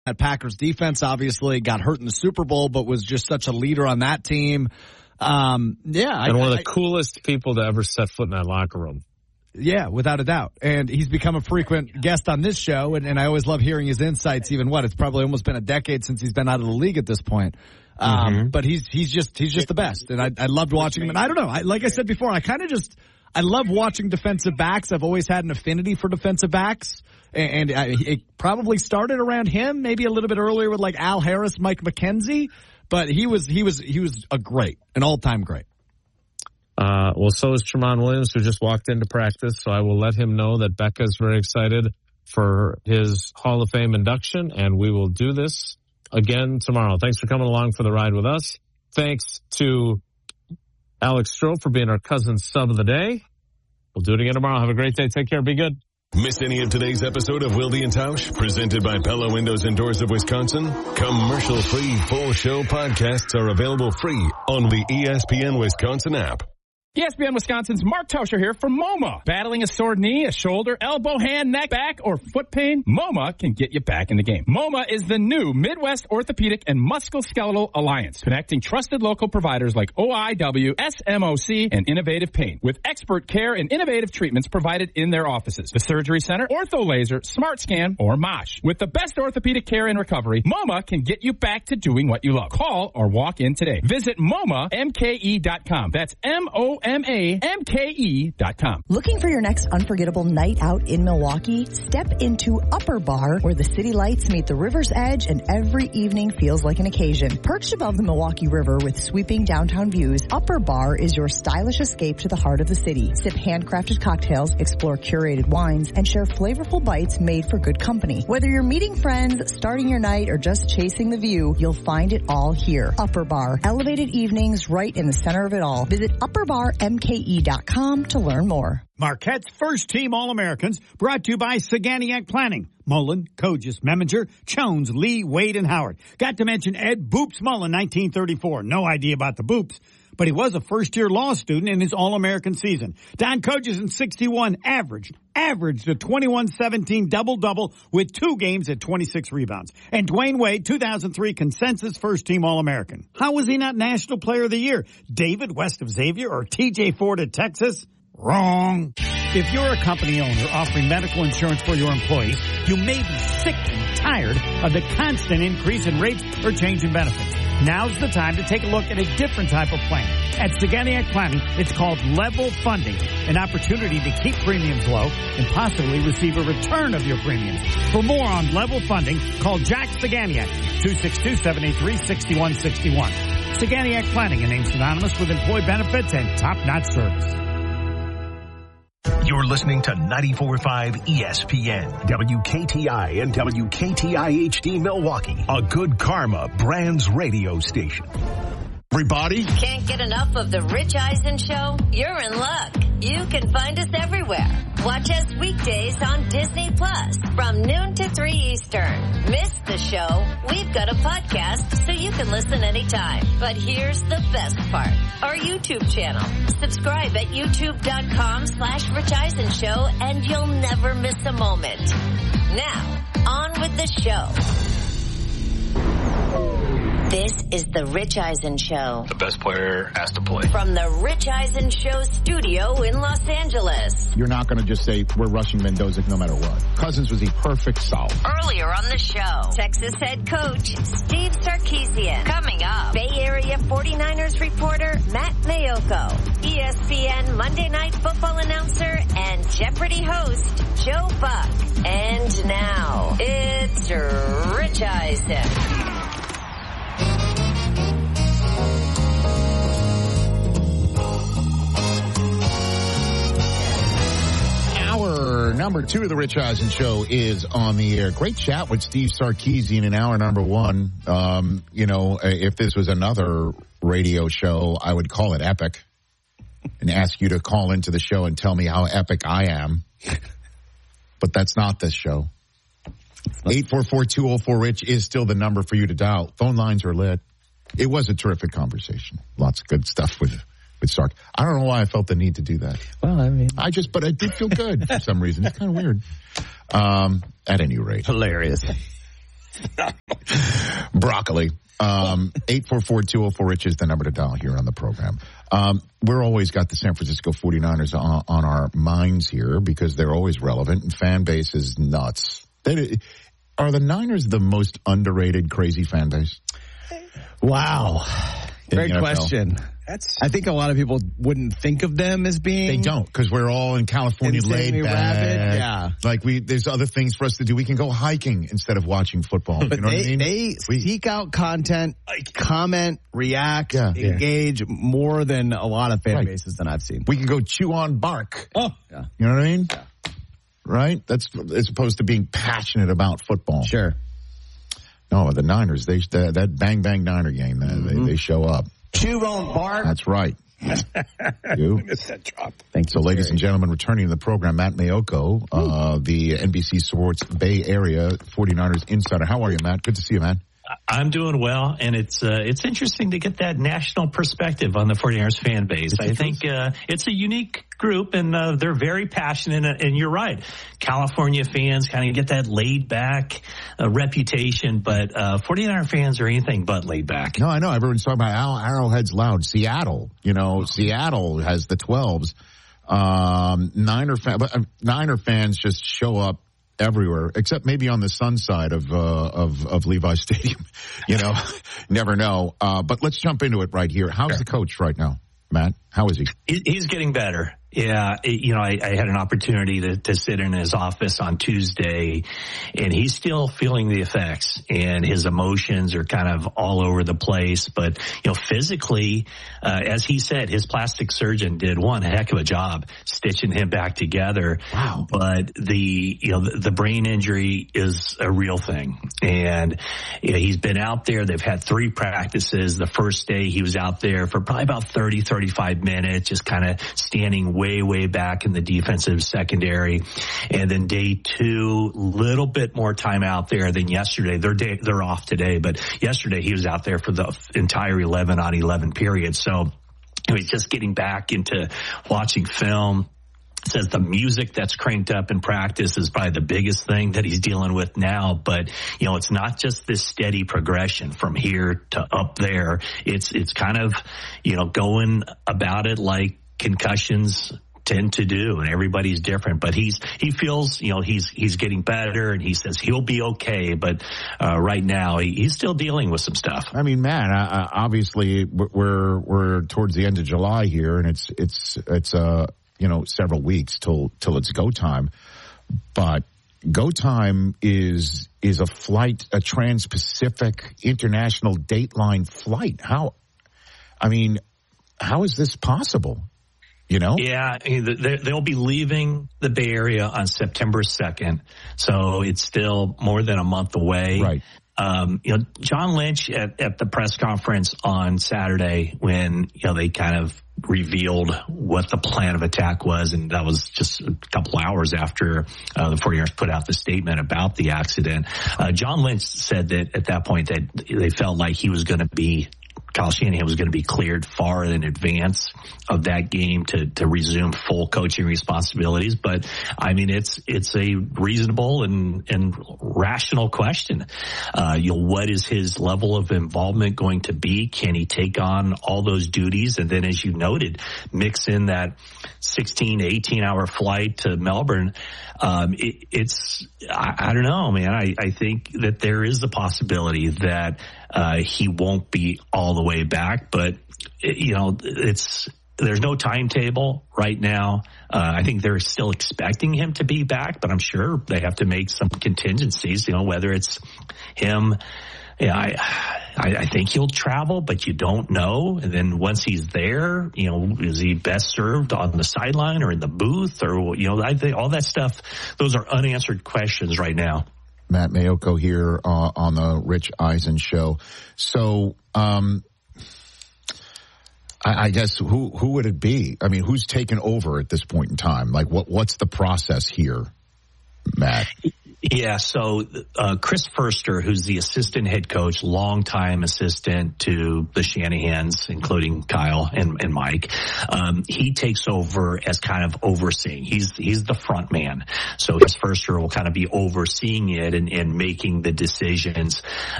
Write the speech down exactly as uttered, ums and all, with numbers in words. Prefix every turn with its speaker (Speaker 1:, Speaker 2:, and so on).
Speaker 1: That Packers defense obviously got hurt in the Super Bowl, but was just such a leader on that team. Um, yeah.
Speaker 2: And
Speaker 1: I,
Speaker 2: one of the
Speaker 1: I,
Speaker 2: coolest people to ever set foot in that locker room.
Speaker 1: Yeah, without a doubt. And he's become a frequent guest on this show, and, and I always love hearing his insights, even what, it's probably almost been a decade since he's been out of the league at this point. Um, mm-hmm. But he's he's just he's just the best, and I, I loved watching him. And I don't know, I, like I said before, I kind of just, I love watching defensive backs. I've always had an affinity for defensive backs. And it probably started around him, maybe a little bit earlier with like Al Harris, Mike McKenzie, but he was he was he was a great, an all-time great.
Speaker 2: Uh, well, so is Tramon Williams, who just walked into practice. So I will let him know that Becca's very excited for his Hall of Fame induction, and we will do this again tomorrow. Thanks for coming along for the ride with us. Thanks to Alex Stroh for being our cousin sub of the day. We'll do it again tomorrow. Have a great day. Take care. Be good.
Speaker 3: Miss any of today's episode of Wilde and Tausch, presented by Pella Windows and Doors of Wisconsin? Commercial-free full show podcasts are available free on the E S P N Wisconsin app.
Speaker 4: E S P N Wisconsin's Mark Tauscher here from MoMA. Battling a sore knee, a shoulder, elbow, hand, neck, back, or foot pain? MoMA can get you back in the game. MoMA is the new Midwest Orthopedic and Musculoskeletal Alliance, connecting trusted local providers like O I W, S M O C, and Innovative Pain, with expert care and innovative treatments provided in their offices. The Surgery Center, Ortho Laser, Smart Scan, or MOSH. With the best orthopedic care and recovery, MoMA can get you back to doing what you love. Call or walk in today. Visit MoMA M K E dot com. That's M O M A M K E dot com.
Speaker 5: Looking for your next unforgettable night out in Milwaukee? Step into Upper Bar, where the city lights meet the river's edge and every evening feels like an occasion. Perched above the Milwaukee River with sweeping downtown views, Upper Bar is your stylish escape to the heart of the city. Sip handcrafted cocktails, explore curated wines, and share flavorful bites made for good company. Whether you're meeting friends, starting your night, or just chasing the view, you'll find it all here. Upper Bar. Elevated evenings right in the center of it all. Visit upper bar M K E dot com to learn more.
Speaker 6: Marquette's first team All-Americans, brought to you by Saganiac Planning. Mullen, Kogis, Meminger, Jones, Lee, Wade, and Howard. Got to mention Ed Boops Mullen, nineteen thirty-four. No idea about the Boops, but he was a first-year law student in his All-American season. Don Kogis in sixty-one averaged, averaged a twenty-one seventeen double-double with two games at twenty-six rebounds. And Dwayne Wade, two thousand three consensus first-team All-American. How was he not National Player of the Year? David west of Xavier or T J Ford at Texas? Wrong. If you're a company owner offering medical insurance for your employees, you may be sick and tired of the constant increase in rates or change in benefits. Now's the time to take a look at a different type of plan. At Saganiac Planning, it's called level funding, an opportunity to keep premiums low and possibly receive a return of your premiums. For more on level funding, call Jack Saganiac, two six two, seven eight three, six one six one. Saganiac Planning, a name synonymous with employee benefits and top-notch service.
Speaker 7: You're listening to ninety-four point five E S P N, W K T I and W K T I H D Milwaukee, a Good Karma Brands radio station.
Speaker 8: Everybody.
Speaker 9: Can't get enough of the Rich Eisen Show? You're in luck. You can find us everywhere. Watch us weekdays on Disney Plus from noon to three Eastern. Miss the show? We've got a podcast so you can listen anytime. But here's the best part. Our YouTube channel. Subscribe at youtube.com slash Rich Eisen Show and you'll never miss a moment. Now, on with the show. This is the Rich Eisen Show.
Speaker 10: The best player has to play.
Speaker 9: From the Rich Eisen Show studio in Los Angeles.
Speaker 11: You're not going to just say, we're rushing Mendoza no matter what. Cousins was a perfect solve.
Speaker 9: Earlier on the show, Texas head coach Steve Sarkisian. Coming up, Bay Area forty-niners reporter Matt Mayoko. E S P N Monday Night Football announcer and Jeopardy host Joe Buck. And now, it's Rich Eisen.
Speaker 11: Hour number two of the Rich Eisen Show is on the air. Great chat with Steve Sarkisian in hour number one. Um, you know, if this was another radio show, I would call it epic and ask you to call into the show and tell me how epic I am. But that's not this show. eight four four, two oh four, RICH is still the number for you to dial. Phone lines are lit. It was a terrific conversation. Lots of good stuff with with Sark. I don't know why I felt the need to do that.
Speaker 12: Well, I mean.
Speaker 11: I just, but I did feel good for some reason. It's kind of weird. Um, at any rate.
Speaker 12: Hilarious.
Speaker 11: Broccoli. Um, eight four four, two oh four, Rich is the number to dial here on the program. Um, we're always got the San Francisco forty-niners on, on our minds here because they're always relevant and fan base is nuts. They, are the Niners the most underrated crazy fan base?
Speaker 8: Wow. Great question.
Speaker 1: That's.
Speaker 8: I think a lot of people wouldn't think of them as being.
Speaker 11: They don't, because we're all in California laid back.
Speaker 8: Rabid. Yeah.
Speaker 11: Like we, there's other things for us to do. We can go hiking instead of watching football.
Speaker 8: But
Speaker 11: you know
Speaker 8: they,
Speaker 11: what I mean?
Speaker 8: they
Speaker 11: we,
Speaker 8: seek out content, comment, react,
Speaker 11: yeah.
Speaker 8: engage more than a lot of fan
Speaker 11: right.
Speaker 8: bases that I've seen.
Speaker 11: We can go chew on bark.
Speaker 8: Oh, yeah.
Speaker 11: You know what I mean?
Speaker 8: Yeah.
Speaker 11: Right? That's as opposed to being passionate about football.
Speaker 8: Sure.
Speaker 11: No, the Niners, they that, that bang bang Niner game, mm-hmm. they, they show up.
Speaker 8: Chew on bark.
Speaker 11: That's right. You.
Speaker 8: Missed that drop.
Speaker 11: Thanks. So, ladies and gentlemen, returning to the program, Matt Mayoko, uh, the N B C Sports Bay Area forty-niners insider. How are you, Matt? Good to see you, man.
Speaker 12: I'm doing well, and it's uh, it's interesting to get that national perspective on the forty-niners fan base. I think uh, it's a unique group, and uh, they're very passionate, and you're right. California fans kind of get that laid-back uh, reputation, but uh, forty-niner fans are anything but laid-back.
Speaker 11: No, I know. Everyone's talking about Arrow, Arrowhead's loud. Seattle, you know, Seattle has the twelves. Um, Niner, fan, but, uh, Niner fans just show up everywhere, except maybe on the sun side of uh, of of Levi Stadium. You know, never know. Uh, but let's jump into it right here. How's the coach right now, Matt? How is he?
Speaker 12: He's getting better. Yeah, it, you know, I, I had an opportunity to, to sit in his office on Tuesday, and he's still feeling the effects, and his emotions are kind of all over the place. But, you know, physically, uh, as he said, his plastic surgeon did one heck of a job stitching him back together.
Speaker 11: Wow.
Speaker 12: But the, you know, the, the brain injury is a real thing. And, you know, he's been out there. They've had three practices. The first day he was out there for probably about thirty, thirty-five minutes, just kind of standing way, way back in the defensive secondary. And then day two, little bit more time out there than yesterday. They're day, they're off today, but yesterday he was out there for the entire eleven on eleven period. So he was just getting back into watching film. Says the music that's cranked up in practice is probably the biggest thing that he's dealing with now. But, you know, it's not just this steady progression from here to up there. It's, it's kind of, you know, going about it like concussions tend to do, and everybody's different. But he's, he feels, you know, he's, he's getting better, and he says he'll be okay. But, uh, right now he, he's still dealing with some stuff.
Speaker 11: I mean, man, uh, obviously we're, we're towards the end of July here, and it's, it's, it's, uh, you know, several weeks till, till it's go time. But go time is, is a flight, a trans-Pacific international Dateline flight. How, I mean, how is this possible? You know?
Speaker 12: Yeah, they'll be leaving the Bay Area on September second. So it's still more than a month away.
Speaker 11: Right.
Speaker 12: Um, you know, John Lynch at, at the press conference on Saturday when, you know, they kind of revealed what the plan of attack was, and that was just a couple hours after uh, the forty-niners put out the statement about the accident. Uh, John Lynch said that at that point that they felt like he was going to be Kyle Shanahan was going to be cleared far in advance of that game to, to resume full coaching responsibilities. But I mean, it's, it's a reasonable and, and rational question. Uh, you know, what is his level of involvement going to be? Can he take on all those duties? And then, as you noted, mix in that sixteen to eighteen hour flight to Melbourne. Um, it, it's, I, I don't know, man. I, I think that there is the possibility that, uh, he won't be all the way back, but it, you know, it's, there's no timetable right now. Uh, I think they're still expecting him to be back, but I'm sure they have to make some contingencies, you know, whether it's him. Yeah, I, I, I think he'll travel, but you don't know. And then once he's there, you know, is he best served on the sideline or in the booth, or, you know, I think all that stuff, those are unanswered questions right now.
Speaker 11: Matt Mayoko here uh, on the Rich Eisen Show. So, um, I, I guess who who would it be? I mean, who's taken over at this point in time? Like, what what's the process here? Matt?
Speaker 12: Yeah, so uh, Chris Furster, who's the assistant head coach, longtime assistant to the Shanahans, including Kyle and, and Mike, um, he takes over as kind of overseeing. He's he's the front man. So Chris Furster will kind of be overseeing it and, and making the decisions.